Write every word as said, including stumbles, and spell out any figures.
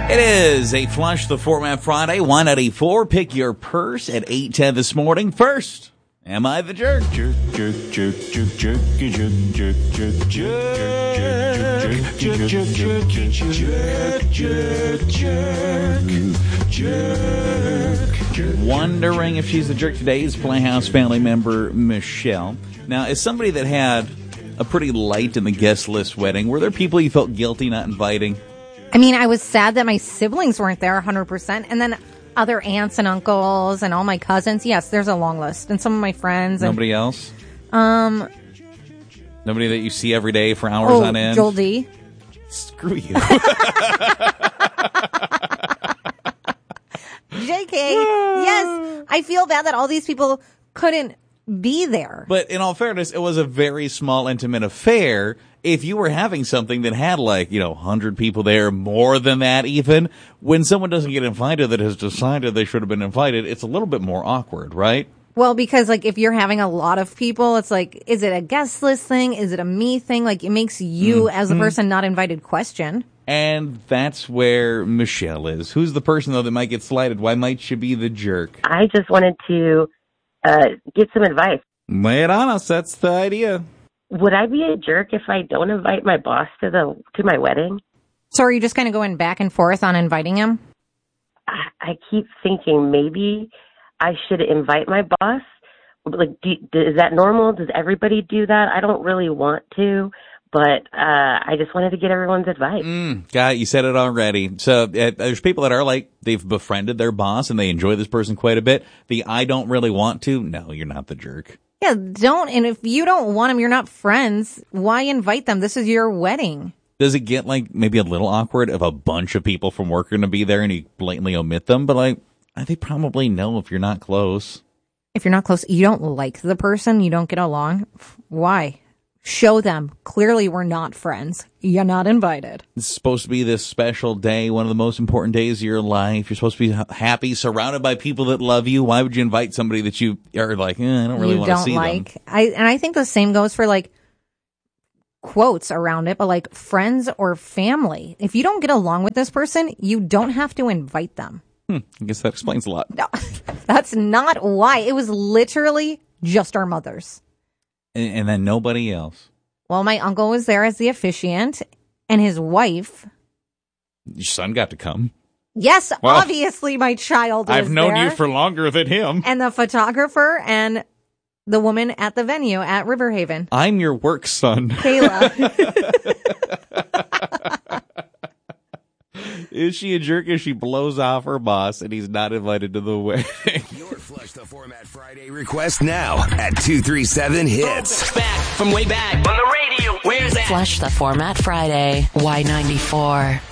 It is a Flush the Format Friday, one eighty-four. Pick your purse at eight ten this morning. First, am I the jerk? Jerk, jerk, jerk, jerk, jerk, jerk, jerk, jerk, jerk, jerk, jerk, jerk, jerk, jerk. Wondering if she's the jerk today is Playhouse family member Michelle. Now, as somebody that had a pretty light in the guest list wedding, were there people you felt guilty not inviting? I mean, I was sad that my siblings weren't there one hundred percent. And then other aunts and uncles and all my cousins. Yes, there's a long list. And some of my friends. And, Nobody else? Um, Nobody that you see every day for hours oh, on end? Joel D. Screw you. J K. Yes. I feel bad that all these people couldn't be there. But in all fairness, it was a very small, intimate affair. If you were having something that had like, you know, one hundred people there, more than that even, when someone doesn't get invited that has decided they should have been invited, it's a little bit more awkward, right? Well, because like if you're having a lot of people, it's like, is it a guest list thing? Is it a me thing? Like it makes you mm-hmm. as a person not invited question. And that's where Michelle is. Who's the person, though, that might get slighted? Why might she be the jerk? I just wanted to uh, get some advice. Lay it on us. That's the idea. Would I be a jerk if I don't invite my boss to the to my wedding? So are you just kind of going back and forth on inviting him? I, I keep thinking maybe I should invite my boss. Like, do, is that normal? Does everybody do that? I don't really want to, but uh, I just wanted to get everyone's advice. Mm, God, you said it already. So uh, there's people that are like, they've befriended their boss and they enjoy this person quite a bit. The I don't really want to, no, you're not the jerk. Yeah, don't. And if you don't want them, you're not friends. Why invite them? This is your wedding. Does it get like maybe a little awkward if a bunch of people from work are going to be there and you blatantly omit them? But like, they probably know if you're not close. If you're not close, you don't like the person, you don't get along. Why? Show them. Clearly, we're not friends. You're not invited. It's supposed to be this special day, one of the most important days of your life. You're supposed to be happy, surrounded by people that love you. Why would you invite somebody that you are like, eh, I don't really you want to don't see like? them? I and I think the same goes for like quotes around it, but like friends or family. If you don't get along with this person, you don't have to invite them. Hmm, I guess that explains a lot. No, that's not why. It was literally just our mothers. And, and then nobody else. Well, my uncle was there as the officiant, and his wife. Your son got to come. Yes, well, obviously my child was I've known there. you for longer than him. And the photographer and the woman at the venue at Riverhaven. I'm your work son. Kayla. Is she a jerk if she blows off her boss and he's not invited to the wedding? Your Flush the Format Friday request now at two three seven hits. Back from way back on the radio. Where's that? Flush the Format Friday. Y ninety-four.